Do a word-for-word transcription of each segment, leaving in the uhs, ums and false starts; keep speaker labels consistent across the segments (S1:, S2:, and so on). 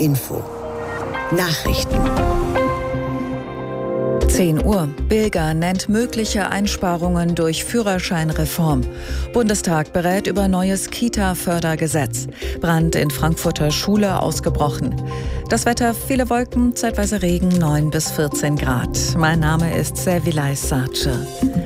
S1: Info. Nachrichten.
S2: zehn Uhr. Bilger nennt mögliche Einsparungen durch Führerscheinreform. Bundestag berät über neues Kita-Fördergesetz. Brand in Frankfurter Schule ausgebrochen. Das Wetter, viele Wolken, zeitweise Regen, neun bis vierzehn Grad. Mein Name ist Servilay Sarce.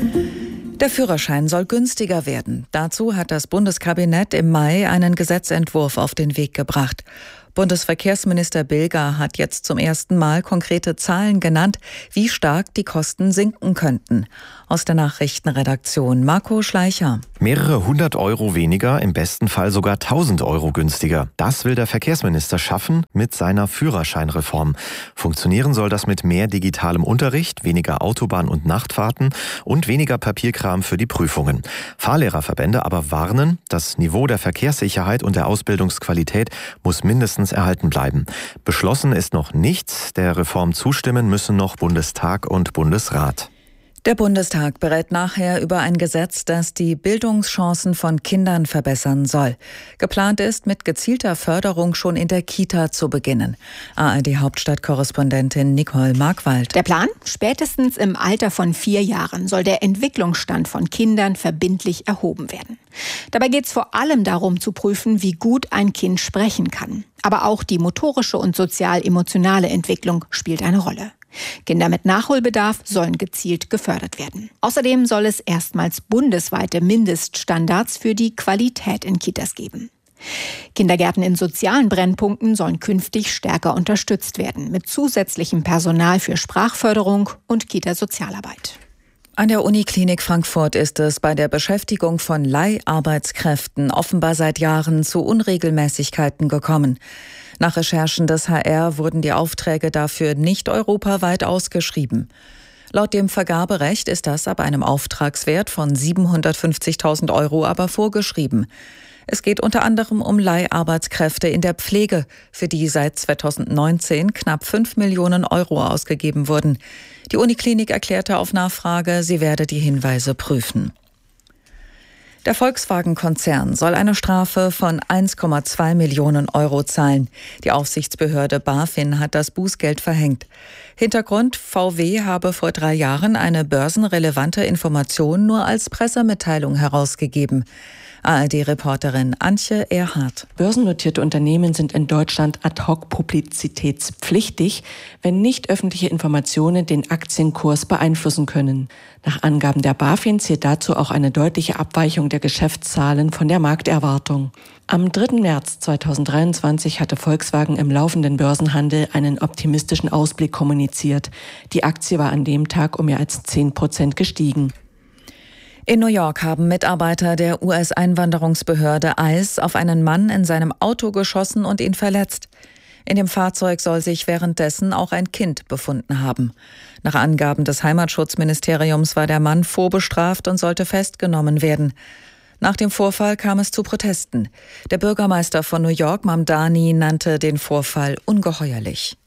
S2: Der Führerschein soll günstiger werden. Dazu hat das Bundeskabinett im Mai einen Gesetzentwurf auf den Weg gebracht. Bundesverkehrsminister Bilger hat jetzt zum ersten Mal konkrete Zahlen genannt, wie stark die Kosten sinken könnten. Aus der Nachrichtenredaktion Marco Schleicher.
S3: Mehrere hundert Euro weniger, im besten Fall sogar tausend Euro günstiger. Das will der Verkehrsminister schaffen mit seiner Führerscheinreform. Funktionieren soll das mit mehr digitalem Unterricht, weniger Autobahn- und Nachtfahrten und weniger Papierkram für die Prüfungen. Fahrlehrerverbände aber warnen, das Niveau der Verkehrssicherheit und der Ausbildungsqualität muss mindestens erhalten bleiben. Beschlossen ist noch nichts. Der Reform zustimmen müssen noch Bundestag und Bundesrat.
S2: Der Bundestag berät nachher über ein Gesetz, das die Bildungschancen von Kindern verbessern soll. Geplant ist, mit gezielter Förderung schon in der Kita zu beginnen. A R D-Hauptstadtkorrespondentin Nicole Markwald.
S4: Der Plan? Spätestens im Alter von vier Jahren soll der Entwicklungsstand von Kindern verbindlich erhoben werden. Dabei geht es vor allem darum zu prüfen, wie gut ein Kind sprechen kann. Aber auch die motorische und sozial-emotionale Entwicklung spielt eine Rolle. Kinder mit Nachholbedarf sollen gezielt gefördert werden. Außerdem soll es erstmals bundesweite Mindeststandards für die Qualität in Kitas geben. Kindergärten in sozialen Brennpunkten sollen künftig stärker unterstützt werden, mit zusätzlichem Personal für Sprachförderung und Kita-Sozialarbeit.
S2: An der Uniklinik Frankfurt ist es bei der Beschäftigung von Leiharbeitskräften offenbar seit Jahren zu Unregelmäßigkeiten gekommen. Nach Recherchen des H R wurden die Aufträge dafür nicht europaweit ausgeschrieben. Laut dem Vergaberecht ist das ab einem Auftragswert von siebenhundertfünfzigtausend Euro aber vorgeschrieben. Es geht unter anderem um Leiharbeitskräfte in der Pflege, für die seit zweitausendneunzehn knapp fünf Millionen Euro ausgegeben wurden. Die Uniklinik erklärte auf Nachfrage, sie werde die Hinweise prüfen. Der Volkswagen-Konzern soll eine Strafe von eins Komma zwei Millionen Euro zahlen. Die Aufsichtsbehörde BaFin hat das Bußgeld verhängt. Hintergrund: V W habe vor drei Jahren eine börsenrelevante Information nur als Pressemitteilung herausgegeben. A R D-Reporterin Antje Erhardt.
S5: Börsennotierte Unternehmen sind in Deutschland ad hoc publizitätspflichtig, wenn nicht öffentliche Informationen den Aktienkurs beeinflussen können. Nach Angaben der BaFin zählt dazu auch eine deutliche Abweichung der Geschäftszahlen von der Markterwartung. Am dritten März zweitausenddreiundzwanzig hatte Volkswagen im laufenden Börsenhandel einen optimistischen Ausblick kommuniziert. Die Aktie war an dem Tag um mehr als zehn Prozent gestiegen.
S2: In New York haben Mitarbeiter der U S-Einwanderungsbehörde ICE auf einen Mann in seinem Auto geschossen und ihn verletzt. In dem Fahrzeug soll sich währenddessen auch ein Kind befunden haben. Nach Angaben des Heimatschutzministeriums war der Mann vorbestraft und sollte festgenommen werden. Nach dem Vorfall kam es zu Protesten. Der Bürgermeister von New York, Mamdani, nannte den Vorfall ungeheuerlich.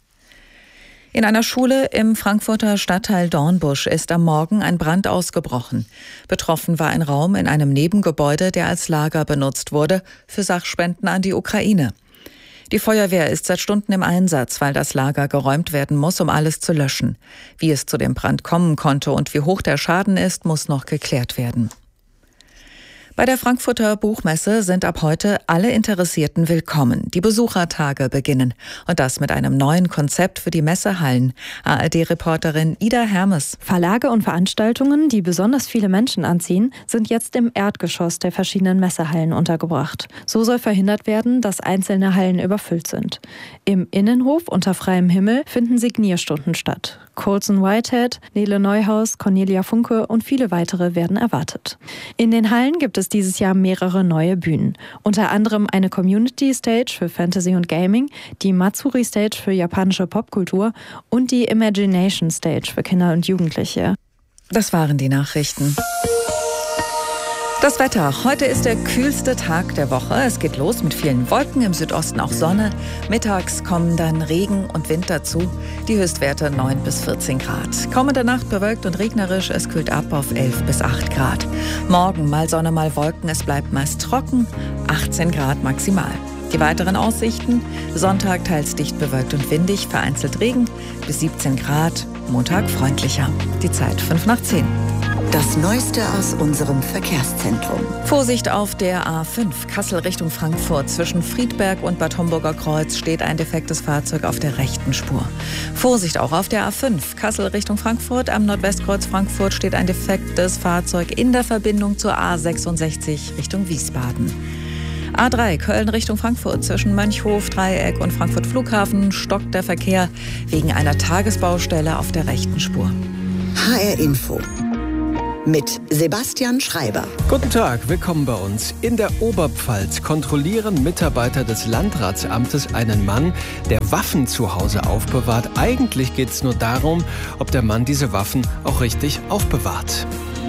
S2: In einer Schule im Frankfurter Stadtteil Dornbusch ist am Morgen ein Brand ausgebrochen. Betroffen war ein Raum in einem Nebengebäude, der als Lager benutzt wurde, für Sachspenden an die Ukraine. Die Feuerwehr ist seit Stunden im Einsatz, weil das Lager geräumt werden muss, um alles zu löschen. Wie es zu dem Brand kommen konnte und wie hoch der Schaden ist, muss noch geklärt werden. Bei der Frankfurter Buchmesse sind ab heute alle Interessierten willkommen. Die Besuchertage beginnen. Und das mit einem neuen Konzept für die Messehallen. A R D-Reporterin Ida Hermes.
S6: Verlage und Veranstaltungen, die besonders viele Menschen anziehen, sind jetzt im Erdgeschoss der verschiedenen Messehallen untergebracht. So soll verhindert werden, dass einzelne Hallen überfüllt sind. Im Innenhof unter freiem Himmel finden Signierstunden statt. Colson Whitehead, Nele Neuhaus, Cornelia Funke und viele weitere werden erwartet. In den Hallen gibt es dieses Jahr mehrere neue Bühnen. Unter anderem eine Community Stage für Fantasy und Gaming, die Matsuri Stage für japanische Popkultur und die Imagination Stage für Kinder und Jugendliche.
S2: Das waren die Nachrichten. Das Wetter. Heute ist der kühlste Tag der Woche. Es geht los mit vielen Wolken, im Südosten auch Sonne. Mittags kommen dann Regen und Wind dazu. Die Höchstwerte neun bis vierzehn Grad. Kommende Nacht bewölkt und regnerisch. Es kühlt ab auf elf bis acht Grad. Morgen mal Sonne, mal Wolken. Es bleibt meist trocken. achtzehn Grad maximal. Die weiteren Aussichten: Sonntag teils dicht bewölkt und windig, vereinzelt Regen, bis siebzehn Grad, Montag freundlicher. Die Zeit fünf nach zehn.
S1: Das Neueste aus unserem Verkehrszentrum.
S2: Vorsicht auf der A fünf, Kassel Richtung Frankfurt. Zwischen Friedberg und Bad Homburger Kreuz steht ein defektes Fahrzeug auf der rechten Spur. Vorsicht auch auf der A fünf, Kassel Richtung Frankfurt. Am Nordwestkreuz Frankfurt steht ein defektes Fahrzeug in der Verbindung zur A sechsundsechzig Richtung Wiesbaden. A drei, Köln Richtung Frankfurt. Zwischen Mönchhof, Dreieck und Frankfurt Flughafen stockt der Verkehr wegen einer Tagesbaustelle auf der rechten Spur.
S1: H R Info mit Sebastian Schreiber.
S7: Guten Tag, willkommen bei uns. In der Oberpfalz kontrollieren Mitarbeiter des Landratsamtes einen Mann, der Waffen zu Hause aufbewahrt. Eigentlich geht es nur darum, ob der Mann diese Waffen auch richtig aufbewahrt.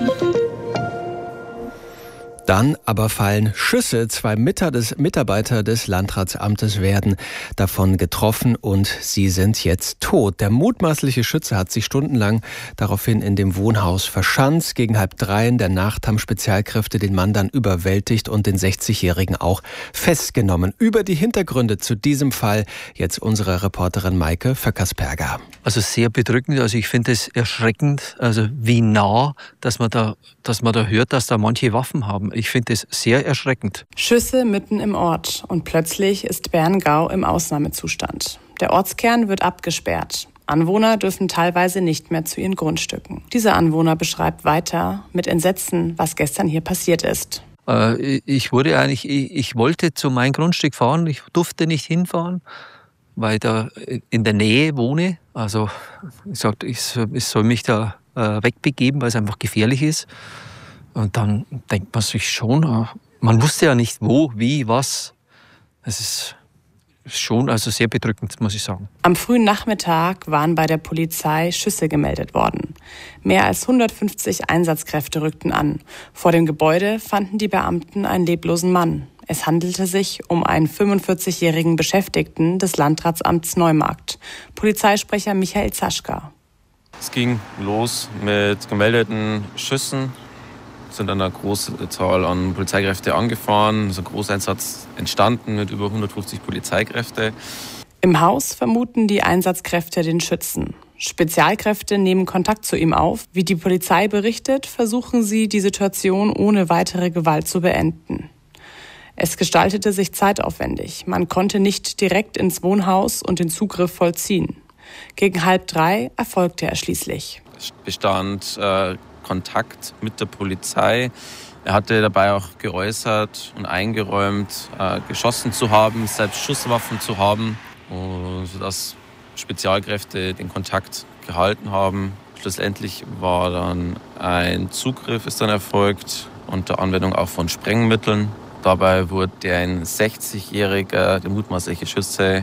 S7: Dann aber fallen Schüsse. Zwei Mitarbeiter des Landratsamtes werden davon getroffen und sie sind jetzt tot. Der mutmaßliche Schütze hat sich stundenlang daraufhin in dem Wohnhaus verschanzt. Gegen halb drei in der Nacht haben Spezialkräfte den Mann dann überwältigt und den sechzigjährigen auch festgenommen. Über die Hintergründe zu diesem Fall jetzt unsere Reporterin Maike Vöckersperger.
S8: Also sehr bedrückend. Also ich finde es erschreckend, also wie nah, dass man da, dass man da hört, dass da manche Waffen haben. Ich finde es sehr erschreckend.
S9: Schüsse mitten im Ort und plötzlich ist Berngau im Ausnahmezustand. Der Ortskern wird abgesperrt. Anwohner dürfen teilweise nicht mehr zu ihren Grundstücken. Dieser Anwohner beschreibt weiter mit Entsetzen, was gestern hier passiert ist.
S8: Äh, ich wurde eigentlich, ich, ich wollte zu meinem Grundstück fahren, ich durfte nicht hinfahren, weil ich da in der Nähe wohne. Also ich sagte, ich, ich soll mich da äh, wegbegeben, weil es einfach gefährlich ist. Und dann denkt man sich schon, man wusste ja nicht wo, wie, was. Es ist schon also sehr bedrückend, muss ich sagen.
S9: Am frühen Nachmittag waren bei der Polizei Schüsse gemeldet worden. Mehr als hundertfünfzig Einsatzkräfte rückten an. Vor dem Gebäude fanden die Beamten einen leblosen Mann. Es handelte sich um einen fünfundvierzigjährigen Beschäftigten des Landratsamts Neumarkt. Polizeisprecher Michael Zaschka.
S10: Es ging los mit gemeldeten Schüssen. Es sind dann eine große Zahl an Polizeikräfte angefahren. Es ist ein Großeinsatz entstanden mit über hundertfünfzig Polizeikräfte.
S9: Im Haus vermuten die Einsatzkräfte den Schützen. Spezialkräfte nehmen Kontakt zu ihm auf. Wie die Polizei berichtet, versuchen sie, die Situation ohne weitere Gewalt zu beenden. Es gestaltete sich zeitaufwendig. Man konnte nicht direkt ins Wohnhaus und den Zugriff vollziehen. Gegen halb drei erfolgte er schließlich.
S10: Es bestand äh, Kontakt mit der Polizei. Er hatte dabei auch geäußert und eingeräumt, äh, geschossen zu haben, selbst Schusswaffen zu haben, und sodass Spezialkräfte den Kontakt gehalten haben. Schlussendlich war dann ein Zugriff ist dann erfolgt unter Anwendung auch von Sprengmitteln. Dabei wurde ein sechzigjähriger, der mutmaßliche Schütze,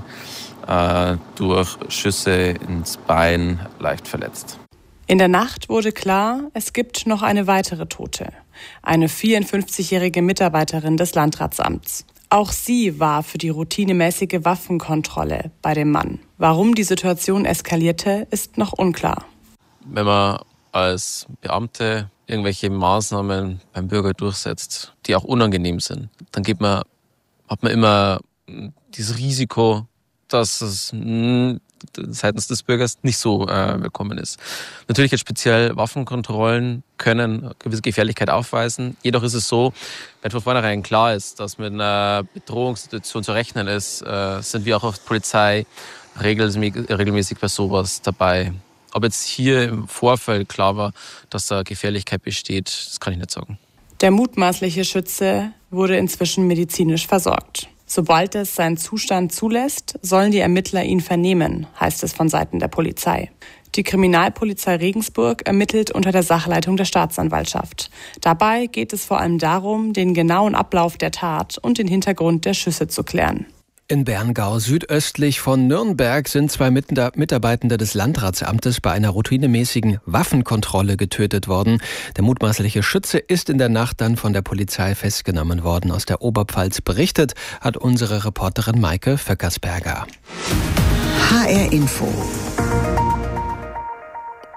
S10: äh, durch Schüsse ins Bein leicht verletzt.
S9: In der Nacht wurde klar, es gibt noch eine weitere Tote. Eine vierundfünfzigjährige Mitarbeiterin des Landratsamts. Auch sie war für die routinemäßige Waffenkontrolle bei dem Mann. Warum die Situation eskalierte, ist noch unklar.
S10: Wenn man als Beamte irgendwelche Maßnahmen beim Bürger durchsetzt, die auch unangenehm sind, dann geht man, hat man immer dieses Risiko, dass es mh, seitens des Bürgers nicht so äh, willkommen ist. Natürlich jetzt speziell Waffenkontrollen können eine gewisse Gefährlichkeit aufweisen. Jedoch ist es so, wenn von vornherein klar ist, dass mit einer Bedrohungssituation zu rechnen ist, äh, sind wir auch als Polizei regelmäßig, regelmäßig bei sowas dabei. Ob jetzt hier im Vorfeld klar war, dass da Gefährlichkeit besteht, das kann ich nicht sagen.
S9: Der mutmaßliche Schütze wurde inzwischen medizinisch versorgt. Sobald es seinen Zustand zulässt, sollen die Ermittler ihn vernehmen, heißt es von Seiten der Polizei. Die Kriminalpolizei Regensburg ermittelt unter der Sachleitung der Staatsanwaltschaft. Dabei geht es vor allem darum, den genauen Ablauf der Tat und den Hintergrund der Schüsse zu klären.
S7: In Berngau, südöstlich von Nürnberg, sind zwei Mitarbeitende des Landratsamtes bei einer routinemäßigen Waffenkontrolle getötet worden. Der mutmaßliche Schütze ist in der Nacht dann von der Polizei festgenommen worden. Aus der Oberpfalz berichtet hat unsere Reporterin Maike Vöckersperger.
S1: H R Info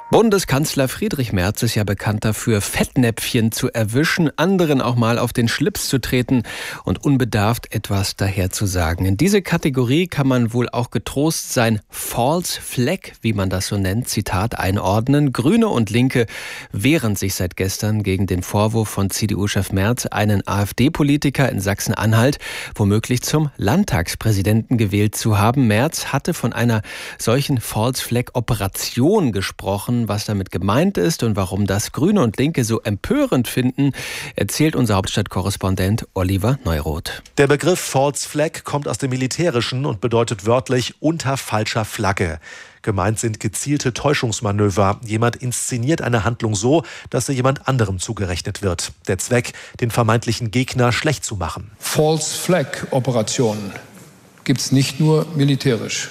S7: Bundeskanzler Friedrich Merz ist ja bekannt dafür, Fettnäpfchen zu erwischen, anderen auch mal auf den Schlips zu treten und unbedarft etwas daher zu sagen. In diese Kategorie kann man wohl auch getrost sein False Flag, wie man das so nennt, Zitat, einordnen. Grüne und Linke wehren sich seit gestern gegen den Vorwurf von C D U-Chef Merz, einen AfD-Politiker in Sachsen-Anhalt womöglich zum Landtagspräsidenten gewählt zu haben. Merz hatte von einer solchen False Flag-Operation gesprochen. Was damit gemeint ist und warum das Grüne und Linke so empörend finden, erzählt unser Hauptstadtkorrespondent Oliver Neuroth.
S11: Der Begriff False Flag kommt aus dem Militärischen und bedeutet wörtlich unter falscher Flagge. Gemeint sind gezielte Täuschungsmanöver. Jemand inszeniert eine Handlung so, dass sie jemand anderem zugerechnet wird. Der Zweck, den vermeintlichen Gegner schlecht zu machen.
S12: False Flag Operationen gibt es nicht nur militärisch.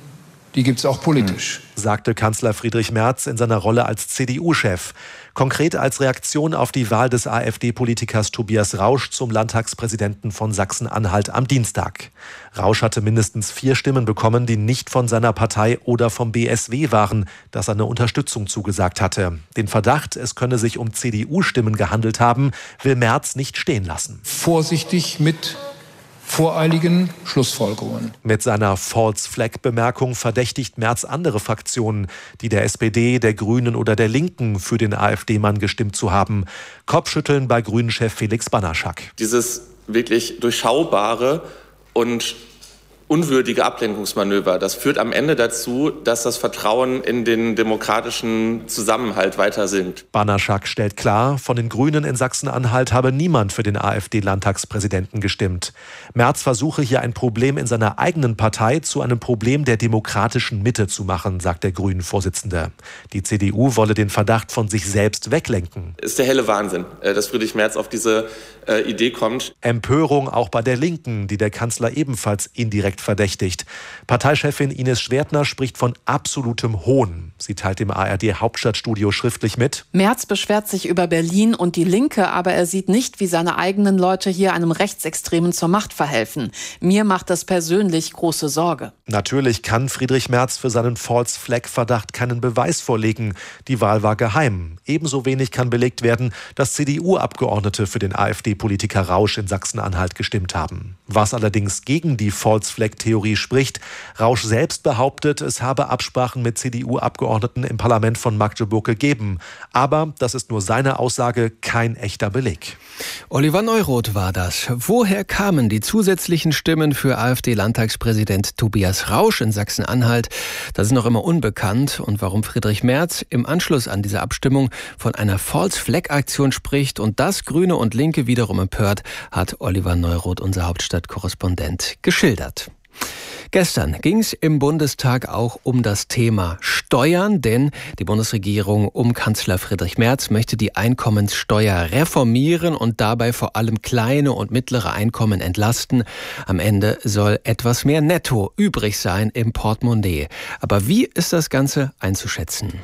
S12: Die gibt es auch politisch,
S11: sagte Kanzler Friedrich Merz in seiner Rolle als C D U-Chef. Konkret als Reaktion auf die Wahl des AfD-Politikers Tobias Rausch zum Landtagspräsidenten von Sachsen-Anhalt am Dienstag. Rausch hatte mindestens vier Stimmen bekommen, die nicht von seiner Partei oder vom B S W waren, das seine Unterstützung zugesagt hatte. Den Verdacht, es könne sich um C D U-Stimmen gehandelt haben, will Merz nicht stehen lassen.
S12: Vorsichtig mit voreiligen Schlussfolgerungen.
S11: Mit seiner False-Flag-Bemerkung verdächtigt Merz andere Fraktionen, die der S P D, der Grünen oder der Linken für den AfD-Mann gestimmt zu haben. Kopfschütteln bei Grünen-Chef Felix Banaschak.
S13: Dieses wirklich durchschaubare und unwürdige Ablenkungsmanöver, das führt am Ende dazu, dass das Vertrauen in den demokratischen Zusammenhalt weiter sinkt.
S11: Banaschak stellt klar, von den Grünen in Sachsen-Anhalt habe niemand für den AfD-Landtagspräsidenten gestimmt. Merz versuche hier ein Problem in seiner eigenen Partei zu einem Problem der demokratischen Mitte zu machen, sagt der Grünen-Vorsitzende. Die C D U wolle den Verdacht von sich selbst weglenken.
S13: Ist der helle Wahnsinn, dass Friedrich Merz auf diese äh, Idee kommt.
S11: Empörung auch bei der Linken, die der Kanzler ebenfalls indirekt verdächtigt. Parteichefin Ines Schwertner spricht von absolutem Hohn. Sie teilt dem A R D-Hauptstadtstudio schriftlich mit:
S14: Merz beschwert sich über Berlin und die Linke, aber er sieht nicht, wie seine eigenen Leute hier einem Rechtsextremen zur Macht verhelfen. Mir macht das persönlich große Sorge.
S11: Natürlich kann Friedrich Merz für seinen False-Flag-Verdacht keinen Beweis vorlegen. Die Wahl war geheim. Ebenso wenig kann belegt werden, dass C D U-Abgeordnete für den AfD-Politiker Rausch in Sachsen-Anhalt gestimmt haben. Was allerdings gegen die False-Flag-Theorie spricht: Rausch selbst behauptet, es habe Absprachen mit C D U-Abgeordneten im Parlament von Magdeburg gegeben. Aber das ist nur seine Aussage, kein echter Beleg.
S7: Oliver Neuroth war das. Woher kamen die zusätzlichen Stimmen für AfD-Landtagspräsident Tobias Rausch in Sachsen-Anhalt? Das ist noch immer unbekannt. Und warum Friedrich Merz im Anschluss an diese Abstimmung von einer False-Flag-Aktion spricht und das Grüne und Linke wiederum empört, hat Oliver Neuroth, unser Hauptstadtkorrespondent, geschildert. Gestern ging es im Bundestag auch um das Thema Steuern, denn die Bundesregierung um Kanzler Friedrich Merz möchte die Einkommenssteuer reformieren und dabei vor allem kleine und mittlere Einkommen entlasten. Am Ende soll etwas mehr Netto übrig sein im Portemonnaie. Aber wie ist das Ganze einzuschätzen?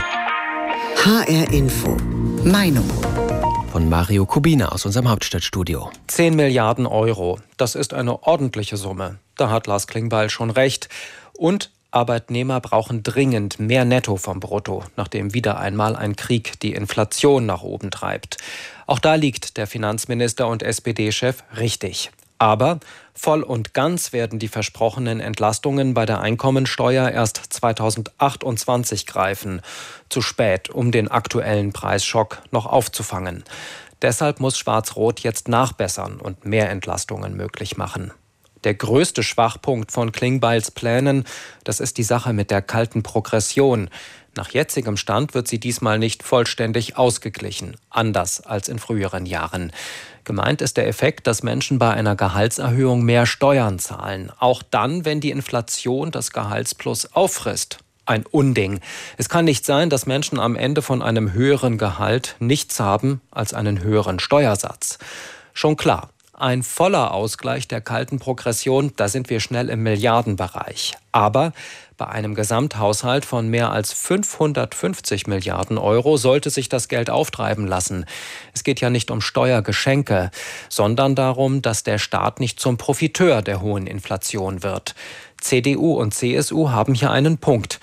S1: H R Info. Meinung.
S7: Von Mario Kubina aus unserem Hauptstadtstudio.
S15: zehn Milliarden Euro, das ist eine ordentliche Summe. Da hat Lars Klingbeil schon recht. Und Arbeitnehmer brauchen dringend mehr Netto vom Brutto, nachdem wieder einmal ein Krieg die Inflation nach oben treibt. Auch da liegt der Finanzminister und S P D-Chef richtig. Aber voll und ganz werden die versprochenen Entlastungen bei der Einkommensteuer erst zweitausendachtundzwanzig greifen. Zu spät, um den aktuellen Preisschock noch aufzufangen. Deshalb muss Schwarz-Rot jetzt nachbessern und mehr Entlastungen möglich machen. Der größte Schwachpunkt von Klingbeils Plänen, das ist die Sache mit der kalten Progression. Nach jetzigem Stand wird sie diesmal nicht vollständig ausgeglichen, anders als in früheren Jahren. Gemeint ist der Effekt, dass Menschen bei einer Gehaltserhöhung mehr Steuern zahlen. Auch dann, wenn die Inflation das Gehaltsplus auffrisst. Ein Unding. Es kann nicht sein, dass Menschen am Ende von einem höheren Gehalt nichts haben als einen höheren Steuersatz. Schon klar. Ein voller Ausgleich der kalten Progression, da sind wir schnell im Milliardenbereich. Aber bei einem Gesamthaushalt von mehr als fünfhundertfünfzig Milliarden Euro sollte sich das Geld auftreiben lassen. Es geht ja nicht um Steuergeschenke, sondern darum, dass der Staat nicht zum Profiteur der hohen Inflation wird. C D U und C S U haben hier einen Punkt.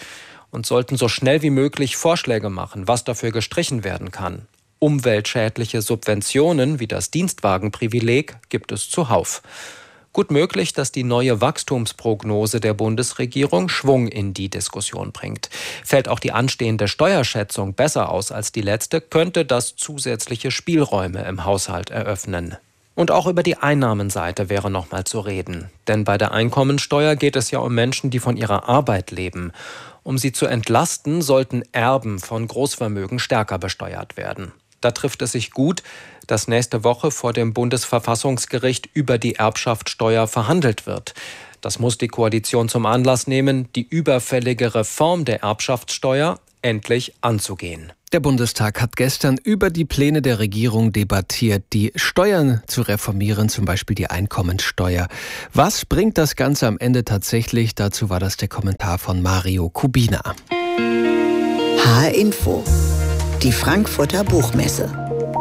S15: und sollten so schnell wie möglich Vorschläge machen, was dafür gestrichen werden kann. Umweltschädliche Subventionen wie das Dienstwagenprivileg gibt es zuhauf. Gut möglich, dass die neue Wachstumsprognose der Bundesregierung Schwung in die Diskussion bringt. Fällt auch die anstehende Steuerschätzung besser aus als die letzte, könnte das zusätzliche Spielräume im Haushalt eröffnen. Und auch über die Einnahmenseite wäre noch mal zu reden. Denn bei der Einkommensteuer geht es ja um Menschen, die von ihrer Arbeit leben. Um sie zu entlasten, sollten Erben von Großvermögen stärker besteuert werden. Da trifft es sich gut, dass nächste Woche vor dem Bundesverfassungsgericht über die Erbschaftssteuer verhandelt wird. Das muss die Koalition zum Anlass nehmen, die überfällige Reform der Erbschaftssteuer endlich anzugehen.
S7: Der Bundestag hat gestern über die Pläne der Regierung debattiert, die Steuern zu reformieren, zum Beispiel die Einkommensteuer. Was bringt das Ganze am Ende tatsächlich? Dazu war das der Kommentar von Mario Kubina.
S1: H R-Info. Die Frankfurter Buchmesse.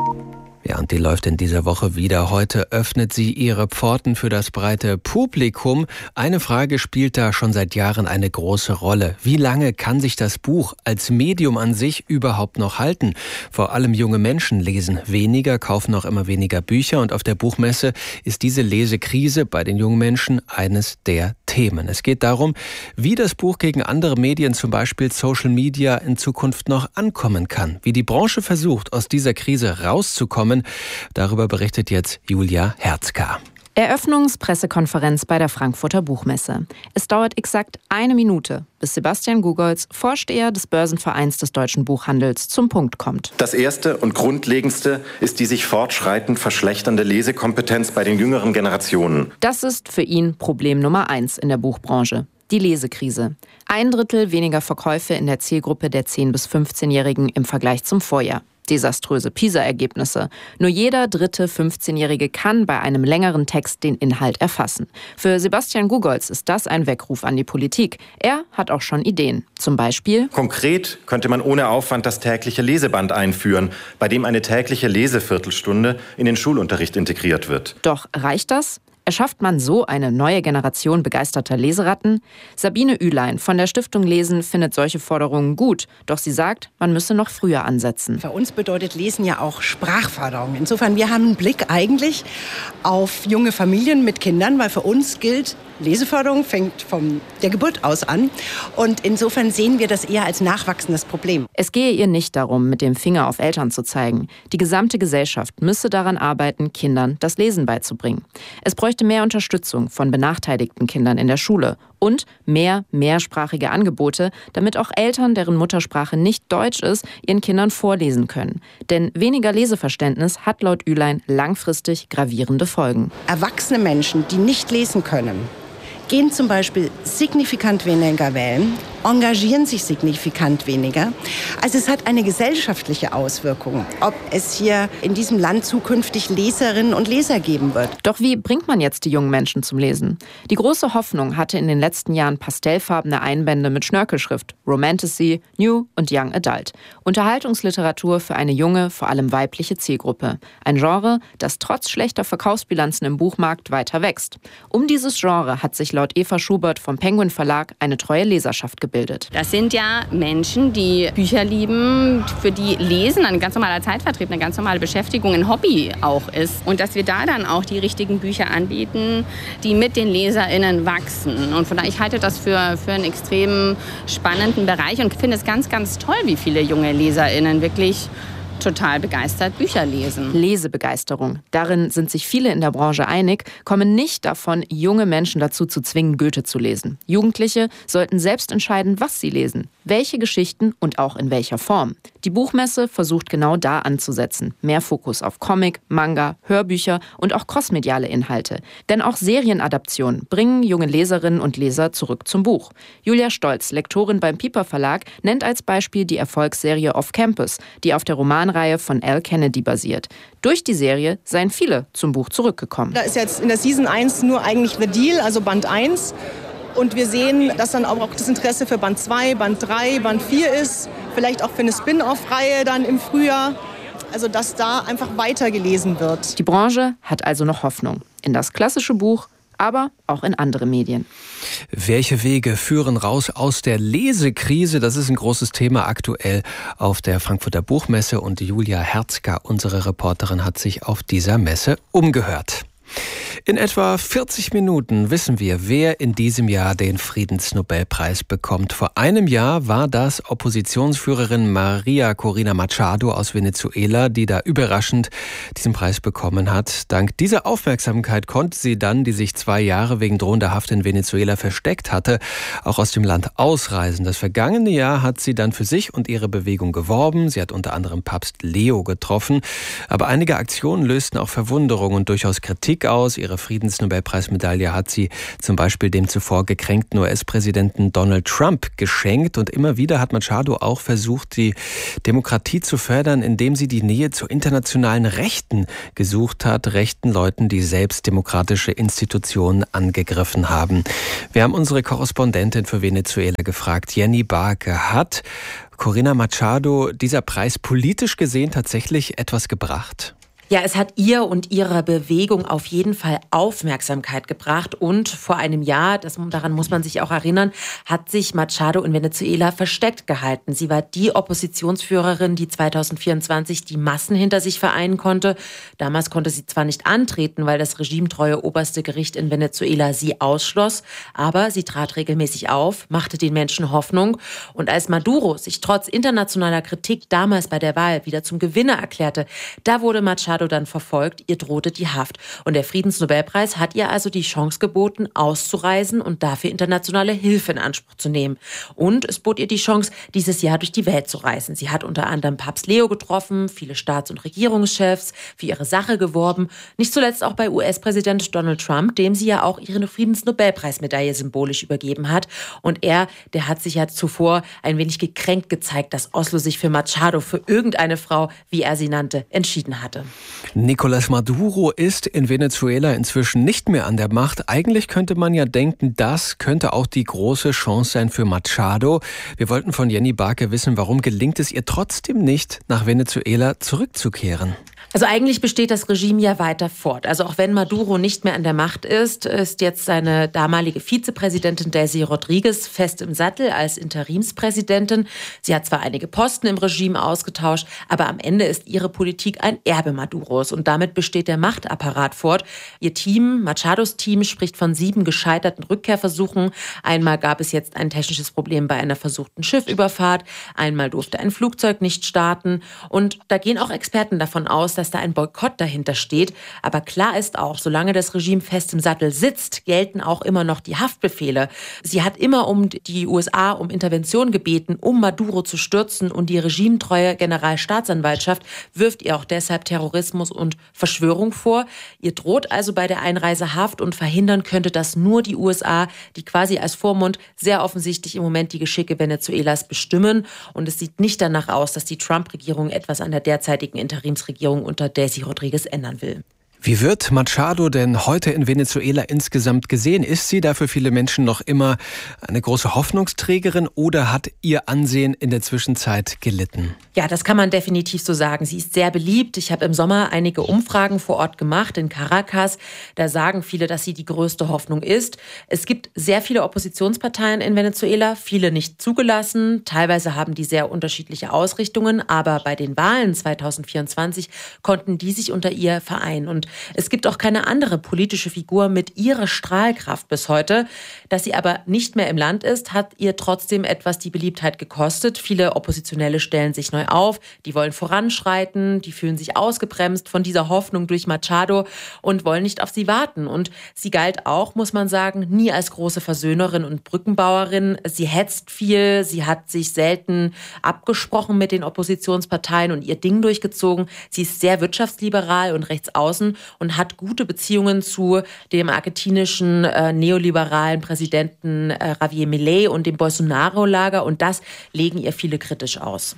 S7: Ja, und die läuft in dieser Woche wieder. Heute öffnet sie ihre Pforten für das breite Publikum. Eine Frage spielt da schon seit Jahren eine große Rolle. Wie lange kann sich das Buch als Medium an sich überhaupt noch halten? Vor allem junge Menschen lesen weniger, kaufen auch immer weniger Bücher. Und auf der Buchmesse ist diese Lesekrise bei den jungen Menschen eines der Themen. Es geht darum, wie das Buch gegen andere Medien, zum Beispiel Social Media, in Zukunft noch ankommen kann. Wie die Branche versucht, aus dieser Krise rauszukommen. Darüber berichtet jetzt Julia Herzka.
S16: Eröffnungspressekonferenz bei der Frankfurter Buchmesse. Es dauert exakt eine Minute, bis Sebastian Gugolz, Vorsteher des Börsenvereins des deutschen Buchhandels, zum Punkt kommt.
S17: Das Erste und Grundlegendste ist die sich fortschreitend verschlechternde Lesekompetenz bei den jüngeren Generationen.
S16: Das ist für ihn Problem Nummer eins in der Buchbranche. Die Lesekrise. Ein Drittel weniger Verkäufe in der Zielgruppe der zehn- bis fünfzehnjährigen im Vergleich zum Vorjahr. Desaströse PISA-Ergebnisse. Nur jeder dritte fünfzehnjährige kann bei einem längeren Text den Inhalt erfassen. Für Sebastian Gugolz ist das ein Weckruf an die Politik. Er hat auch schon Ideen. Zum Beispiel:
S17: Konkret könnte man ohne Aufwand das tägliche Leseband einführen, bei dem eine tägliche Leseviertelstunde in den Schulunterricht integriert wird.
S16: Doch reicht das? Erschafft man so eine neue Generation begeisterter Leseratten? Sabine Ülein von der Stiftung Lesen findet solche Forderungen gut. Doch sie sagt, man müsse noch früher ansetzen.
S18: Für uns bedeutet Lesen ja auch Sprachförderung. Insofern, wir haben einen Blick eigentlich auf junge Familien mit Kindern, weil für uns gilt, Leseförderung fängt von der Geburt aus an. Und insofern sehen wir das eher als nachwachsendes Problem.
S16: Es gehe ihr nicht darum, mit dem Finger auf Eltern zu zeigen. Die gesamte Gesellschaft müsse daran arbeiten, Kindern das Lesen beizubringen. Es bräuchte mehr Unterstützung von benachteiligten Kindern in der Schule und mehr mehrsprachige Angebote, damit auch Eltern, deren Muttersprache nicht Deutsch ist, ihren Kindern vorlesen können. Denn weniger Leseverständnis hat laut Ülein langfristig gravierende Folgen.
S18: Erwachsene Menschen, die nicht lesen können, gehen zum Beispiel signifikant weniger wählen, engagieren sich signifikant weniger. Also es hat eine gesellschaftliche Auswirkung, ob es hier in diesem Land zukünftig Leserinnen und Leser geben wird.
S16: Doch wie bringt man jetzt die jungen Menschen zum Lesen? Die große Hoffnung hatte in den letzten Jahren pastellfarbene Einbände mit Schnörkelschrift, Romantasy, New und Young Adult. Unterhaltungsliteratur für eine junge, vor allem weibliche Zielgruppe. Ein Genre, das trotz schlechter Verkaufsbilanzen im Buchmarkt weiter wächst. Um dieses Genre hat sich laut Eva Schubert vom Penguin Verlag eine treue Leserschaft gebildet.
S19: Das sind ja Menschen, die Bücher lieben, für die Lesen ein ganz normaler Zeitvertrieb, eine ganz normale Beschäftigung, ein Hobby auch ist. Und dass wir da dann auch die richtigen Bücher anbieten, die mit den LeserInnen wachsen. Und von daher, ich halte das für, für einen extrem spannenden Bereich und finde es ganz, ganz toll, wie viele junge LeserInnen wirklich total begeistert Bücher lesen.
S16: Lesebegeisterung. Darin sind sich viele in der Branche einig, kommen nicht davon, junge Menschen dazu zu zwingen, Goethe zu lesen. Jugendliche sollten selbst entscheiden, was sie lesen, welche Geschichten und auch in welcher Form. Die Buchmesse versucht genau da anzusetzen. Mehr Fokus auf Comic, Manga, Hörbücher und auch crossmediale Inhalte. Denn auch Serienadaptionen bringen junge Leserinnen und Leser zurück zum Buch. Julia Stolz, Lektorin beim Piper Verlag, nennt als Beispiel die Erfolgsserie Off Campus, die auf der Romanreihe von Al Kennedy basiert. Durch die Serie seien viele zum Buch zurückgekommen.
S20: Da ist jetzt in der Season eins nur eigentlich The Deal, also Band eins. Und wir sehen, dass dann auch das Interesse für Band zwei, Band drei, Band vier ist. Vielleicht auch für eine Spin-off-Reihe dann im Frühjahr. Also dass da einfach weitergelesen wird.
S16: Die Branche hat also noch Hoffnung in das klassische Buch, aber auch in andere Medien.
S7: Welche Wege führen raus aus der Lesekrise? Das ist ein großes Thema aktuell auf der Frankfurter Buchmesse und Julia Herzka, unsere Reporterin, hat sich auf dieser Messe umgehört. In etwa vierzig Minuten wissen wir, wer in diesem Jahr den Friedensnobelpreis bekommt. Vor einem Jahr war das Oppositionsführerin Maria Corina Machado aus Venezuela, die da überraschend diesen Preis bekommen hat. Dank dieser Aufmerksamkeit konnte sie dann, die sich zwei Jahre wegen drohender Haft in Venezuela versteckt hatte, auch aus dem Land ausreisen. Das vergangene Jahr hat sie dann für sich und ihre Bewegung geworben. Sie hat unter anderem Papst Leo getroffen. Aber einige Aktionen lösten auch Verwunderung und durchaus Kritik aus. Ihre Friedensnobelpreismedaille hat sie zum Beispiel dem zuvor gekränkten U S-Präsidenten Donald Trump geschenkt. Und immer wieder hat Machado auch versucht, die Demokratie zu fördern, indem sie die Nähe zu internationalen Rechten gesucht hat. Rechten Leuten, die selbst demokratische Institutionen angegriffen haben. Wir haben unsere Korrespondentin für Venezuela gefragt, Jenny Barke. Hat Corina Machado dieser Preis politisch gesehen tatsächlich etwas gebracht?
S21: Ja, es hat ihr und ihrer Bewegung auf jeden Fall Aufmerksamkeit gebracht. Und vor einem Jahr, das, daran muss man sich auch erinnern, hat sich Machado in Venezuela versteckt gehalten. Sie war die Oppositionsführerin, die zweitausendvierundzwanzig die Massen hinter sich vereinen konnte. Damals konnte sie zwar nicht antreten, weil das regimetreue oberste Gericht in Venezuela sie ausschloss, aber sie trat regelmäßig auf, machte den Menschen Hoffnung. Und als Maduro sich trotz internationaler Kritik damals bei der Wahl wieder zum Gewinner erklärte, da wurde Machado dann verfolgt, ihr drohte die Haft. Und der Friedensnobelpreis hat ihr also die Chance geboten, auszureisen und dafür internationale Hilfe in Anspruch zu nehmen. Und es bot ihr die Chance, dieses Jahr durch die Welt zu reisen. Sie hat unter anderem Papst Leo getroffen, viele Staats- und Regierungschefs, für ihre Sache geworben. Nicht zuletzt auch bei U S-Präsident Donald Trump, dem sie ja auch ihre Friedensnobelpreismedaille symbolisch übergeben hat. Und er, der hat sich ja zuvor ein wenig gekränkt gezeigt, dass Oslo sich für Machado, für irgendeine Frau, wie er sie nannte, entschieden hatte.
S7: Nicolás Maduro ist in Venezuela inzwischen nicht mehr an der Macht. Eigentlich könnte man ja denken, das könnte auch die große Chance sein für Machado. Wir wollten von Jenny Barke wissen, warum gelingt es ihr trotzdem nicht, nach Venezuela zurückzukehren?
S21: Also eigentlich besteht das Regime ja weiter fort. Also auch wenn Maduro nicht mehr an der Macht ist, ist jetzt seine damalige Vizepräsidentin Delcy Rodriguez fest im Sattel als Interimspräsidentin. Sie hat zwar einige Posten im Regime ausgetauscht, aber am Ende ist ihre Politik ein Erbe Maduros und damit besteht der Machtapparat fort. Ihr Team, Machados Team, spricht von sieben gescheiterten Rückkehrversuchen. Einmal gab es jetzt ein technisches Problem bei einer versuchten Schiffüberfahrt, einmal durfte ein Flugzeug nicht starten und da gehen auch Experten davon aus, dass da ein Boykott dahinter steht. Aber klar ist auch, solange das Regime fest im Sattel sitzt, gelten auch immer noch die Haftbefehle. Sie hat immer um die U S A um Intervention gebeten, um Maduro zu stürzen und die regimetreue Generalstaatsanwaltschaft wirft ihr auch deshalb Terrorismus und Verschwörung vor. Ihr droht also bei der Einreise Haft und verhindern könnte das nur die U S A, die quasi als Vormund sehr offensichtlich im Moment die Geschicke Venezuelas bestimmen. Und es sieht nicht danach aus, dass die Trump-Regierung etwas an der derzeitigen Interimsregierung unter Delcy Rodriguez ändern will.
S7: Wie wird Machado denn heute in Venezuela insgesamt gesehen? Ist sie da für viele Menschen noch immer eine große Hoffnungsträgerin oder hat ihr Ansehen in der Zwischenzeit gelitten?
S21: Ja, das kann man definitiv so sagen. Sie ist sehr beliebt. Ich habe im Sommer einige Umfragen vor Ort gemacht in Caracas. Da sagen viele, dass sie die größte Hoffnung ist. Es gibt sehr viele Oppositionsparteien in Venezuela, viele nicht zugelassen. Teilweise haben die sehr unterschiedliche Ausrichtungen. Aber bei den Wahlen zweitausendvierundzwanzig konnten die sich unter ihr vereinen. Und es gibt auch keine andere politische Figur mit ihrer Strahlkraft bis heute. Dass sie aber nicht mehr im Land ist, hat ihr trotzdem etwas die Beliebtheit gekostet. Viele Oppositionelle stellen sich neu auf, die wollen voranschreiten, die fühlen sich ausgebremst von dieser Hoffnung durch Machado und wollen nicht auf sie warten. Und sie galt auch, muss man sagen, nie als große Versöhnerin und Brückenbauerin. Sie hetzt viel, sie hat sich selten abgesprochen mit den Oppositionsparteien und ihr Ding durchgezogen. Sie ist sehr wirtschaftsliberal und rechtsaußen und hat gute Beziehungen zu dem argentinischen äh, neoliberalen Präsidenten äh, Javier Milei und dem Bolsonaro-Lager und das legen ihr viele kritisch aus.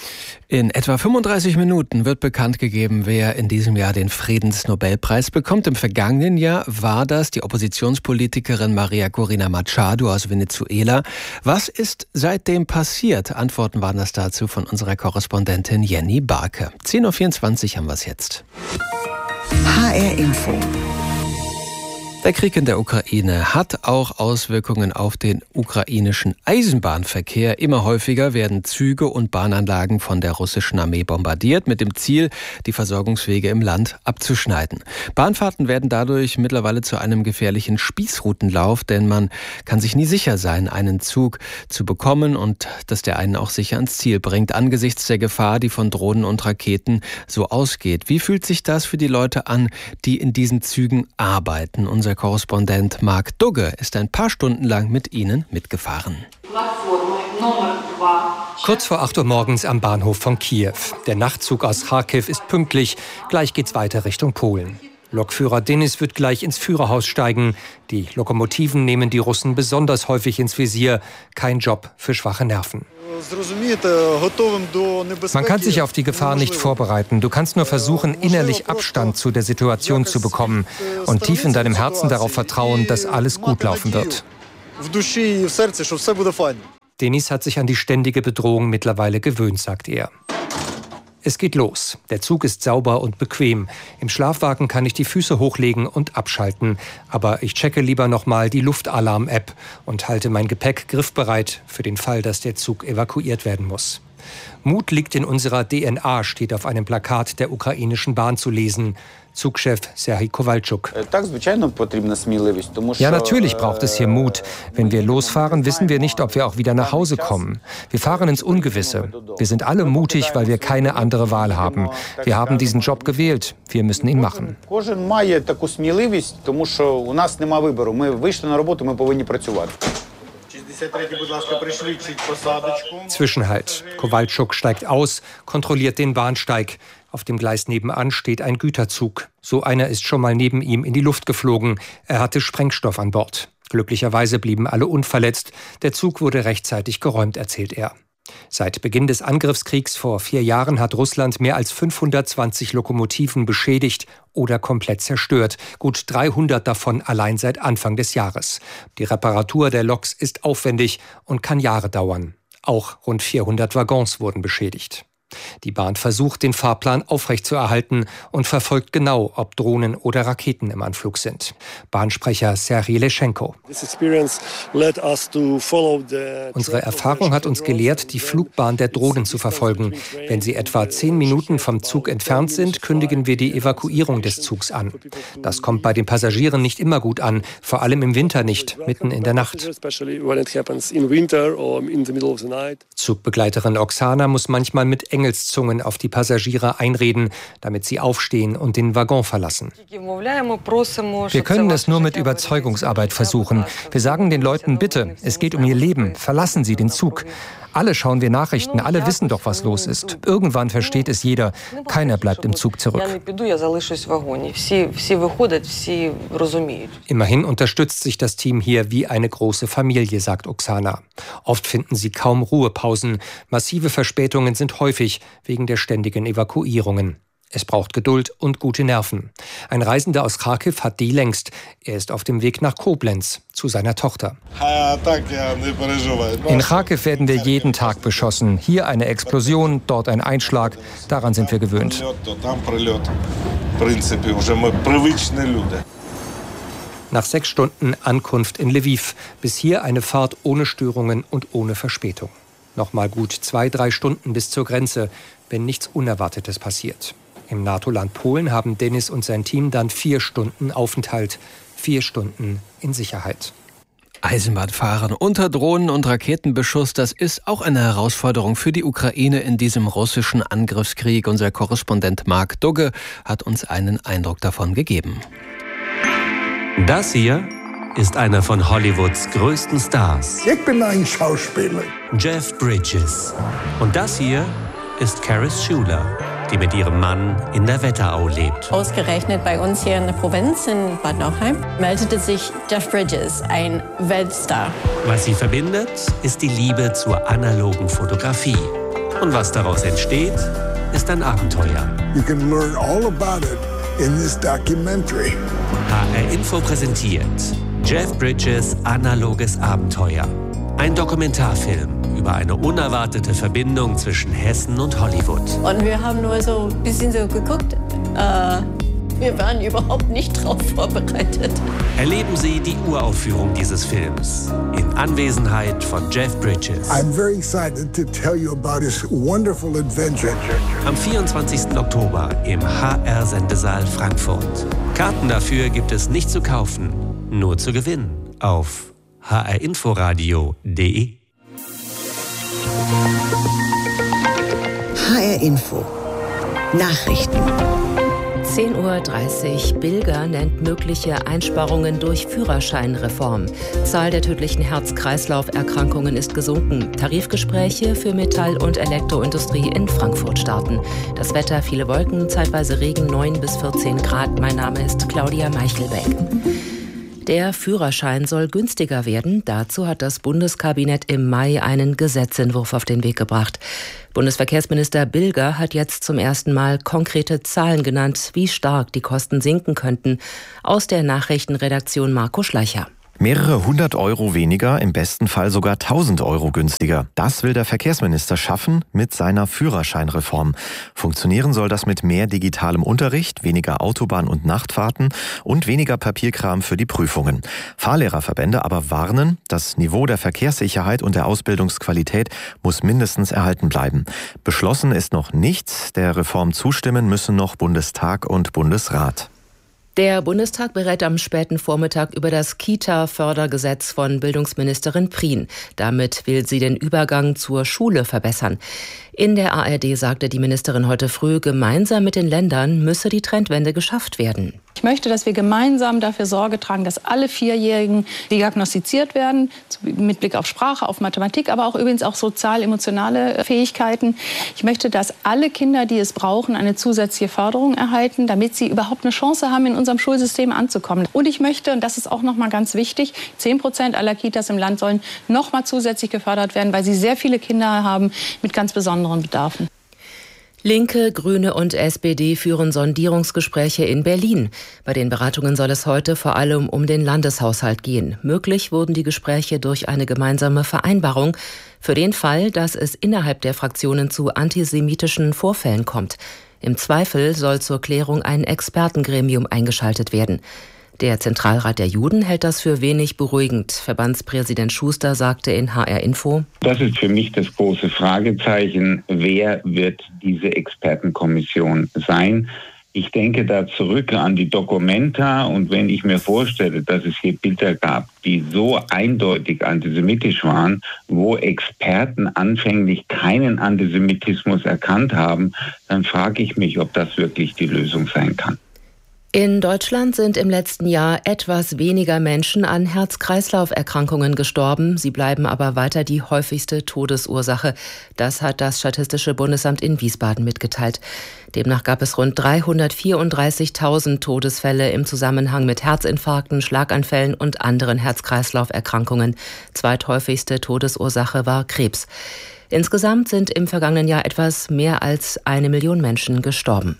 S7: In etwa fünfunddreißig Minuten wird bekannt gegeben, wer in diesem Jahr den Friedensnobelpreis bekommt. Im vergangenen Jahr war das die Oppositionspolitikerin Maria Corina Machado aus Venezuela. Was ist seitdem passiert? Antworten waren das dazu von unserer Korrespondentin Jenny Barke. zehn Uhr vierundzwanzig haben wir es jetzt.
S1: H R Info.
S7: Der Krieg in der Ukraine hat auch Auswirkungen auf den ukrainischen Eisenbahnverkehr. Immer häufiger werden Züge und Bahnanlagen von der russischen Armee bombardiert, mit dem Ziel, die Versorgungswege im Land abzuschneiden. Bahnfahrten werden dadurch mittlerweile zu einem gefährlichen Spießrutenlauf, denn man kann sich nie sicher sein, einen Zug zu bekommen und dass der einen auch sicher ans Ziel bringt, angesichts der Gefahr, die von Drohnen und Raketen so ausgeht. Wie fühlt sich das für die Leute an, die in diesen Zügen arbeiten? Unser Korrespondent Mark Dugge ist ein paar Stunden lang mit ihnen mitgefahren.
S3: Kurz vor acht Uhr morgens am Bahnhof von Kiew. Der Nachtzug aus Charkiw ist pünktlich. Gleich geht's weiter Richtung Polen. Lokführer Denis wird gleich ins Führerhaus steigen. Die Lokomotiven nehmen die Russen besonders häufig ins Visier. Kein Job für schwache Nerven. Man kann sich auf die Gefahr nicht vorbereiten. Du kannst nur versuchen, innerlich Abstand zu der Situation zu bekommen und tief in deinem Herzen darauf vertrauen, dass alles gut laufen wird. Denis hat sich an die ständige Bedrohung mittlerweile gewöhnt, sagt er. Es geht los. Der Zug ist sauber und bequem. Im Schlafwagen kann ich die Füße hochlegen und abschalten. Aber ich checke lieber nochmal die Luftalarm-App und halte mein Gepäck griffbereit für den Fall, dass der Zug evakuiert werden muss. Mut liegt in unserer D N A, steht auf einem Plakat der ukrainischen Bahn zu lesen. Zugchef Serhij Kowalczuk. Ja, natürlich braucht es hier Mut. Wenn wir losfahren, wissen wir nicht, ob wir auch wieder nach Hause kommen. Wir fahren ins Ungewisse. Wir sind alle mutig, weil wir keine andere Wahl haben. Wir haben diesen Job gewählt. Wir müssen ihn machen. Zwischenhalt. Kowalczuk steigt aus, kontrolliert den Bahnsteig. Auf dem Gleis nebenan steht ein Güterzug. So einer ist schon mal neben ihm in die Luft geflogen. Er hatte Sprengstoff an Bord. Glücklicherweise blieben alle unverletzt. Der Zug wurde rechtzeitig geräumt, erzählt er. Seit Beginn des Angriffskriegs vor vier Jahren hat Russland mehr als fünfhundertzwanzig Lokomotiven beschädigt oder komplett zerstört. Gut dreihundert davon allein seit Anfang des Jahres. Die Reparatur der Loks ist aufwendig und kann Jahre dauern. Auch rund vierhundert Waggons wurden beschädigt. Die Bahn versucht, den Fahrplan aufrechtzuerhalten und verfolgt genau, ob Drohnen oder Raketen im Anflug sind. Bahnsprecher Serhij Leschenko. Unsere Erfahrung hat uns gelehrt, die Flugbahn der Drohnen zu verfolgen. Wenn sie etwa zehn Minuten vom Zug entfernt sind, kündigen wir die Evakuierung des Zugs an. Das kommt bei den Passagieren nicht immer gut an, vor allem im Winter nicht, mitten in der Nacht. Zugbegleiterin Oksana muss manchmal mit Engelszungen auf die Passagiere einreden, damit sie aufstehen und den Waggon verlassen. Wir können es nur mit Überzeugungsarbeit versuchen. Wir sagen den Leuten, bitte, es geht um ihr Leben, verlassen Sie den Zug. Alle schauen wir Nachrichten, alle wissen doch, was los ist. Irgendwann versteht es jeder. Keiner bleibt im Zug zurück. Immerhin unterstützt sich das Team hier wie eine große Familie, sagt Oksana. Oft finden sie kaum Ruhepausen. Massive Verspätungen sind häufig wegen der ständigen Evakuierungen. Es braucht Geduld und gute Nerven. Ein Reisender aus Charkiw hat die längst. Er ist auf dem Weg nach Koblenz zu seiner Tochter. In Charkiw werden wir jeden Tag beschossen. Hier eine Explosion, dort ein Einschlag. Daran sind wir gewöhnt. Nach sechs Stunden Ankunft in Lviv. Bis hier eine Fahrt ohne Störungen und ohne Verspätung. Nochmal gut zwei, drei Stunden bis zur Grenze, wenn nichts Unerwartetes passiert. Im NATO-Land Polen haben Denis und sein Team dann vier Stunden Aufenthalt, vier Stunden in Sicherheit.
S7: Eisenbahnfahren unter Drohnen- und Raketenbeschuss, das ist auch eine Herausforderung für die Ukraine in diesem russischen Angriffskrieg. Unser Korrespondent Mark Dugge hat uns einen Eindruck davon gegeben.
S22: Das hier ist einer von Hollywoods größten Stars.
S23: Ich bin ein Schauspieler.
S22: Jeff Bridges. Und das hier ist Caris Schuler, die mit ihrem Mann in der Wetterau lebt.
S24: Ausgerechnet bei uns hier in der Provinz in Bad Nauheim meldete sich Jeff Bridges, ein Weltstar.
S22: Was sie verbindet, ist die Liebe zur analogen Fotografie. Und was daraus entsteht, ist ein Abenteuer.
S23: You can learn all about it in this documentary.
S22: H R-Info präsentiert Jeff Bridges Analoges Abenteuer. Ein Dokumentarfilm über eine unerwartete Verbindung zwischen Hessen und Hollywood.
S24: Und wir haben nur so ein bisschen so geguckt, äh, Wir waren überhaupt nicht darauf vorbereitet.
S22: Erleben Sie die Uraufführung dieses Films in Anwesenheit von Jeff Bridges.
S23: I'm very excited to tell you about his wonderful adventure.
S22: Am vierundzwanzigsten Oktober im H R-Sendesaal Frankfurt. Karten dafür gibt es nicht zu kaufen, nur zu gewinnen auf h r inforadio punkt d e.
S1: H R Info Nachrichten.
S2: zehn Uhr dreißig. Bilger nennt mögliche Einsparungen durch Führerscheinreform. Zahl der tödlichen Herz-Kreislauf-Erkrankungen ist gesunken. Tarifgespräche für Metall- und Elektroindustrie in Frankfurt starten. Das Wetter, viele Wolken, zeitweise Regen, neun bis vierzehn Grad. Mein Name ist Claudia Meichelbeck. Der Führerschein soll günstiger werden. Dazu hat das Bundeskabinett im Mai einen Gesetzentwurf auf den Weg gebracht. Bundesverkehrsminister Bilger hat jetzt zum ersten Mal konkrete Zahlen genannt, wie stark die Kosten sinken könnten. Aus der Nachrichtenredaktion Marco Schleicher.
S4: Mehrere hundert Euro weniger, im besten Fall sogar tausend Euro günstiger. Das will der Verkehrsminister schaffen mit seiner Führerscheinreform. Funktionieren soll das mit mehr digitalem Unterricht, weniger Autobahn- und Nachtfahrten und weniger Papierkram für die Prüfungen. Fahrlehrerverbände aber warnen, das Niveau der Verkehrssicherheit und der Ausbildungsqualität muss mindestens erhalten bleiben. Beschlossen ist noch nichts. Der Reform zustimmen müssen noch Bundestag und Bundesrat.
S2: Der Bundestag berät am späten Vormittag über das Kita-Fördergesetz von Bildungsministerin Prien. Damit will sie den Übergang zur Schule verbessern. In der A R D sagte die Ministerin heute früh, gemeinsam mit den Ländern müsse die Trendwende geschafft werden.
S5: Ich möchte, dass wir gemeinsam dafür Sorge tragen, dass alle Vierjährigen diagnostiziert werden, mit Blick auf Sprache, auf Mathematik, aber auch übrigens auch sozial-emotionale Fähigkeiten. Ich möchte, dass alle Kinder, die es brauchen, eine zusätzliche Förderung erhalten, damit sie überhaupt eine Chance haben, in unserem Schulsystem anzukommen. Und ich möchte, und das ist auch noch mal ganz wichtig, zehn Prozent aller Kitas im Land sollen noch mal zusätzlich gefördert werden, weil sie sehr viele Kinder haben mit ganz besonderen Bedarfen.
S2: Linke, Grüne und S P D führen Sondierungsgespräche in Berlin. Bei den Beratungen soll es heute vor allem um den Landeshaushalt gehen. Möglich wurden die Gespräche durch eine gemeinsame Vereinbarung für den Fall, dass es innerhalb der Fraktionen zu antisemitischen Vorfällen kommt. Im Zweifel soll zur Klärung ein Expertengremium eingeschaltet werden. Der Zentralrat der Juden hält das für wenig beruhigend. Verbandspräsident Schuster sagte in H R Info:
S6: Das ist für mich das große Fragezeichen. Wer wird diese Expertenkommission sein? Ich denke da zurück an die Documenta, und wenn ich mir vorstelle, dass es hier Bilder gab, die so eindeutig antisemitisch waren, wo Experten anfänglich keinen Antisemitismus erkannt haben, dann frage ich mich, ob das wirklich die Lösung sein kann.
S2: In Deutschland sind im letzten Jahr etwas weniger Menschen an Herz-Kreislauf-Erkrankungen gestorben. Sie bleiben aber weiter die häufigste Todesursache. Das hat das Statistische Bundesamt in Wiesbaden mitgeteilt. Demnach gab es rund dreihundertvierunddreißigtausend Todesfälle im Zusammenhang mit Herzinfarkten, Schlaganfällen und anderen Herz-Kreislauf-Erkrankungen. Zweithäufigste Todesursache war Krebs. Insgesamt sind im vergangenen Jahr etwas mehr als eine Million Menschen gestorben.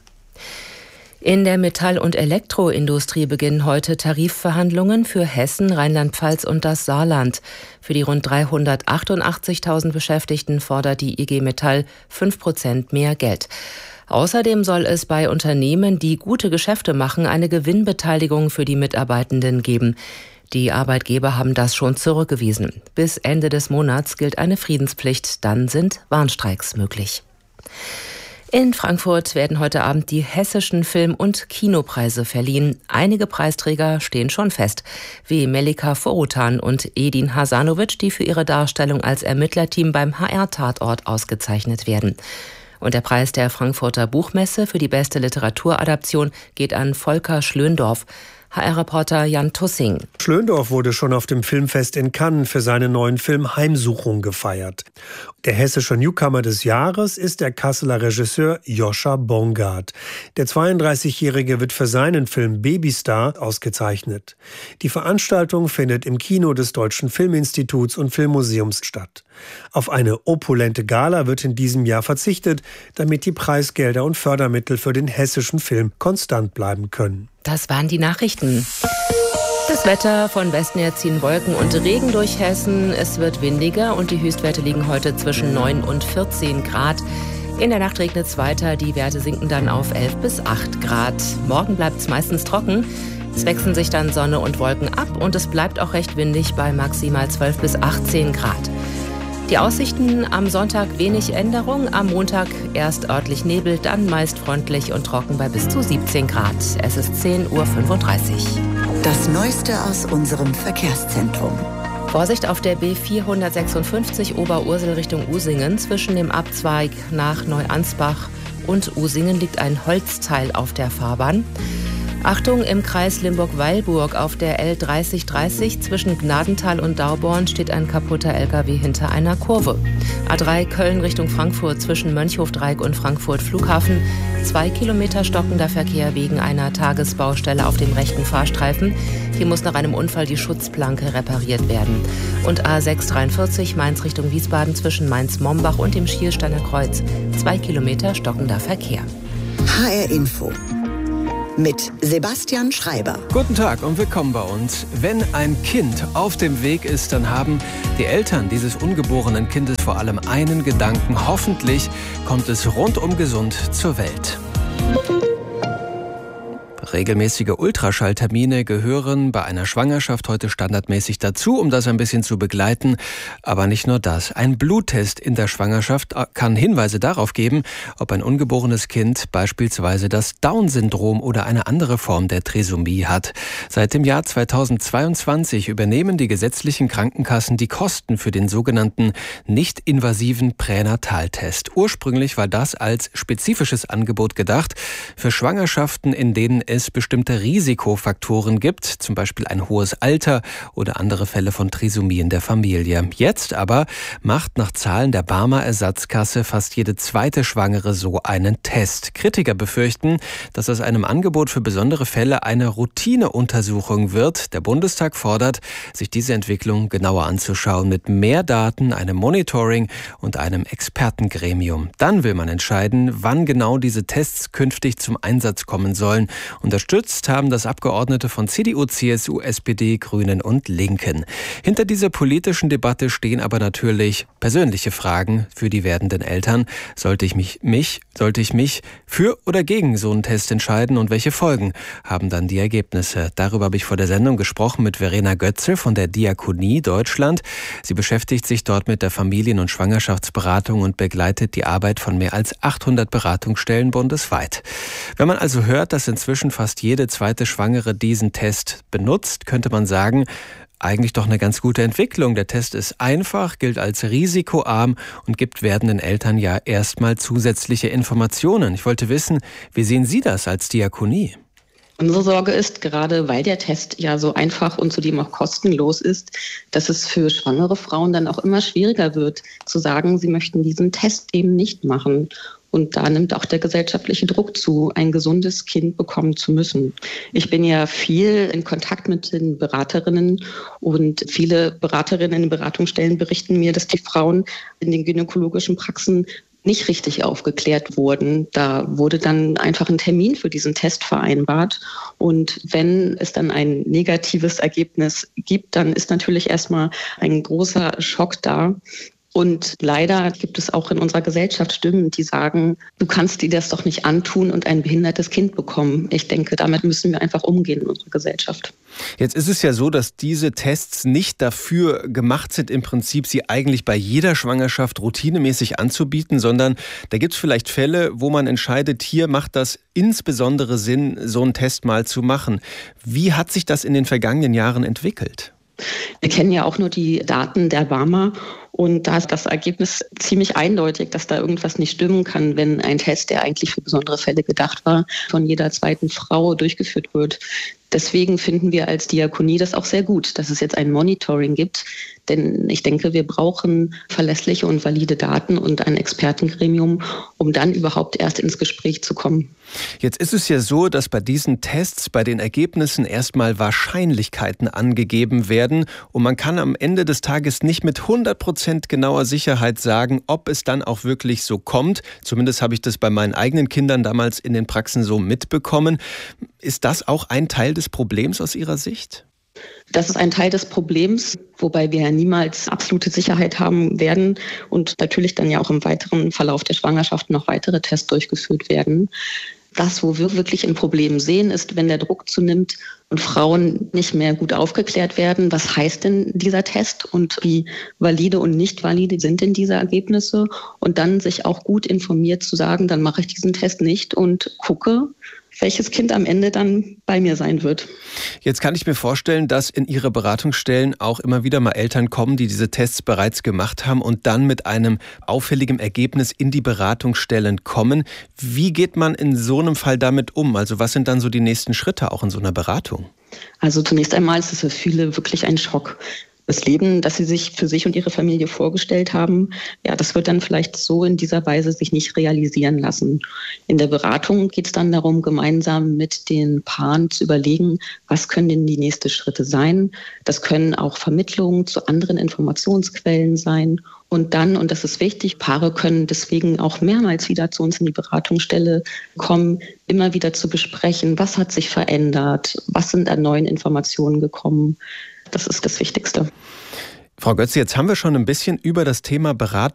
S2: In der Metall- und Elektroindustrie beginnen heute Tarifverhandlungen für Hessen, Rheinland-Pfalz und das Saarland. Für die rund dreihundertachtundachtzigtausend Beschäftigten fordert die I G Metall fünf Prozent mehr Geld. Außerdem soll es bei Unternehmen, die gute Geschäfte machen, eine Gewinnbeteiligung für die Mitarbeitenden geben. Die Arbeitgeber haben das schon zurückgewiesen. Bis Ende des Monats gilt eine Friedenspflicht, dann sind Warnstreiks möglich. In Frankfurt werden heute Abend die hessischen Film- und Kinopreise verliehen. Einige Preisträger stehen schon fest, wie Melika Forutan und Edin Hasanovic, die für ihre Darstellung als Ermittlerteam beim H R-Tatort ausgezeichnet werden. Und der Preis der Frankfurter Buchmesse für die beste Literaturadaption geht an Volker Schlöndorff. H R-Reporter Jan Tussing.
S25: Schlöndorff wurde schon auf dem Filmfest in Cannes für seinen neuen Film Heimsuchung gefeiert. Der hessische Newcomer des Jahres ist der Kasseler Regisseur Joscha Bongard. Der zweiunddreißigjährige wird für seinen Film Babystar ausgezeichnet. Die Veranstaltung findet im Kino des Deutschen Filminstituts und Filmmuseums statt. Auf eine opulente Gala wird in diesem Jahr verzichtet, damit die Preisgelder und Fördermittel für den hessischen Film konstant bleiben können.
S2: Das waren die Nachrichten. Das Wetter: von Westen her ziehen Wolken und Regen durch Hessen. Es wird windiger und die Höchstwerte liegen heute zwischen neun und vierzehn Grad. In der Nacht regnet es weiter, die Werte sinken dann auf elf bis acht Grad. Morgen bleibt es meistens trocken. Es wechseln sich dann Sonne und Wolken ab und es bleibt auch recht windig bei maximal zwölf bis achtzehn Grad. Die Aussichten am Sonntag wenig Änderung, am Montag erst örtlich Nebel, dann meist freundlich und trocken bei bis zu siebzehn Grad. Es ist zehn Uhr fünfunddreißig.
S1: Das Neueste aus unserem Verkehrszentrum.
S2: Vorsicht auf der B vierhundertsechsundfünfzig Oberursel Richtung Usingen. Zwischen dem Abzweig nach Neuansbach und Usingen liegt ein Holzteil auf der Fahrbahn. Achtung, im Kreis Limburg-Weilburg auf der L dreißig dreißig zwischen Gnadental und Dauborn steht ein kaputter L K W hinter einer Kurve. A drei Köln Richtung Frankfurt zwischen Mönchhofdreieck und Frankfurt Flughafen. Zwei Kilometer stockender Verkehr wegen einer Tagesbaustelle auf dem rechten Fahrstreifen. Hier muss nach einem Unfall die Schutzplanke repariert werden. Und A sechs dreiundvierzig Mainz Richtung Wiesbaden zwischen Mainz-Mombach und dem Schiersteiner Kreuz. Zwei Kilometer stockender Verkehr.
S1: H R Info mit Sebastian Schreiber.
S7: Guten Tag und willkommen bei uns. Wenn ein Kind auf dem Weg ist, dann haben die Eltern dieses ungeborenen Kindes vor allem einen Gedanken. Hoffentlich kommt es rundum gesund zur Welt. Regelmäßige Ultraschalltermine gehören bei einer Schwangerschaft heute standardmäßig dazu, um das ein bisschen zu begleiten. Aber nicht nur das. Ein Bluttest in der Schwangerschaft kann Hinweise darauf geben, ob ein ungeborenes Kind beispielsweise das Down-Syndrom oder eine andere Form der Trisomie hat. Seit dem Jahr zweitausendzweiundzwanzig übernehmen die gesetzlichen Krankenkassen die Kosten für den sogenannten nicht-invasiven Pränataltest. Ursprünglich war das als spezifisches Angebot gedacht für Schwangerschaften, in denen es bestimmte Risikofaktoren gibt, zum Beispiel ein hohes Alter oder andere Fälle von Trisomie in der Familie. Jetzt aber macht nach Zahlen der Barmer Ersatzkasse fast jede zweite Schwangere so einen Test. Kritiker befürchten, dass aus einem Angebot für besondere Fälle eine Routineuntersuchung wird. Der Bundestag fordert, sich diese Entwicklung genauer anzuschauen mit mehr Daten, einem Monitoring und einem Expertengremium. Dann will man entscheiden, wann genau diese Tests künftig zum Einsatz kommen sollen. Unterstützt haben das Abgeordnete von C D U, C S U, S P D, Grünen und Linken. Hinter dieser politischen Debatte stehen aber natürlich persönliche Fragen für die werdenden Eltern. Sollte ich mich, mich, sollte ich mich für oder gegen so einen Test entscheiden und welche Folgen haben dann die Ergebnisse? Darüber habe ich vor der Sendung gesprochen mit Verena Götzel von der Diakonie Deutschland. Sie beschäftigt sich dort mit der Familien- und Schwangerschaftsberatung und begleitet die Arbeit von mehr als achthundert Beratungsstellen bundesweit. Wenn man also hört, dass inzwischen fast jede zweite Schwangere diesen Test benutzt, könnte man sagen, eigentlich doch eine ganz gute Entwicklung. Der Test ist einfach, gilt als risikoarm und gibt werdenden Eltern ja erstmal zusätzliche Informationen. Ich wollte wissen, wie sehen Sie das als Diakonie?
S8: Unsere Sorge ist, gerade weil der Test ja so einfach und zudem auch kostenlos ist, dass es für schwangere Frauen dann auch immer schwieriger wird, zu sagen, sie möchten diesen Test eben nicht machen. Und da nimmt auch der gesellschaftliche Druck zu, ein gesundes Kind bekommen zu müssen. Ich bin ja viel in Kontakt mit den Beraterinnen und viele Beraterinnen in den Beratungsstellen berichten mir, dass die Frauen in den gynäkologischen Praxen nicht richtig aufgeklärt wurden. Da wurde dann einfach ein Termin für diesen Test vereinbart. Und wenn es dann ein negatives Ergebnis gibt, dann ist natürlich erstmal ein großer Schock da. Und leider gibt es auch in unserer Gesellschaft Stimmen, die sagen, du kannst dir das doch nicht antun und ein behindertes Kind bekommen. Ich denke, damit müssen wir einfach umgehen in unserer Gesellschaft.
S7: Jetzt ist es ja so, dass diese Tests nicht dafür gemacht sind, im Prinzip sie eigentlich bei jeder Schwangerschaft routinemäßig anzubieten, sondern da gibt es vielleicht Fälle, wo man entscheidet, hier macht das insbesondere Sinn, so einen Test mal zu machen. Wie hat sich das in den vergangenen Jahren entwickelt?
S8: Wir kennen ja auch nur die Daten der Barmer und da ist das Ergebnis ziemlich eindeutig, dass da irgendwas nicht stimmen kann, wenn ein Test, der eigentlich für besondere Fälle gedacht war, von jeder zweiten Frau durchgeführt wird. Deswegen finden wir als Diakonie das auch sehr gut, dass es jetzt ein Monitoring gibt. Denn ich denke, wir brauchen verlässliche und valide Daten und ein Expertengremium, um dann überhaupt erst ins Gespräch zu kommen.
S7: Jetzt ist es ja so, dass bei diesen Tests, bei den Ergebnissen erstmal Wahrscheinlichkeiten angegeben werden. Und man kann am Ende des Tages nicht mit hundert Prozent genauer Sicherheit sagen, ob es dann auch wirklich so kommt. Zumindest habe ich das bei meinen eigenen Kindern damals in den Praxen so mitbekommen. Ist das auch ein Teil des Problems aus Ihrer Sicht?
S8: Das ist ein Teil des Problems, wobei wir ja niemals absolute Sicherheit haben werden und natürlich dann ja auch im weiteren Verlauf der Schwangerschaft noch weitere Tests durchgeführt werden. Das, wo wir wirklich ein Problem sehen, ist, wenn der Druck zunimmt und Frauen nicht mehr gut aufgeklärt werden. Was heißt denn dieser Test und wie valide und nicht valide sind denn diese Ergebnisse? Und dann sich auch gut informiert zu sagen, dann mache ich diesen Test nicht und gucke, welches Kind am Ende dann bei mir sein wird.
S7: Jetzt kann ich mir vorstellen, dass in Ihre Beratungsstellen auch immer wieder mal Eltern kommen, die diese Tests bereits gemacht haben und dann mit einem auffälligen Ergebnis in die Beratungsstellen kommen. Wie geht man in so einem Fall damit um? Also was sind dann so die nächsten Schritte auch in so einer Beratung?
S8: Also zunächst einmal ist es für viele wirklich ein Schock. Das Leben, das sie sich für sich und ihre Familie vorgestellt haben, ja, das wird dann vielleicht so in dieser Weise sich nicht realisieren lassen. In der Beratung geht es dann darum, gemeinsam mit den Paaren zu überlegen, was können denn die nächsten Schritte sein. Das können auch Vermittlungen zu anderen Informationsquellen sein. Und dann, und das ist wichtig, Paare können deswegen auch mehrmals wieder zu uns in die Beratungsstelle kommen, immer wieder zu besprechen, was hat sich verändert, was sind an neuen Informationen gekommen. Das ist das Wichtigste.
S7: Frau Götze, jetzt haben wir schon ein bisschen über das Thema Beratung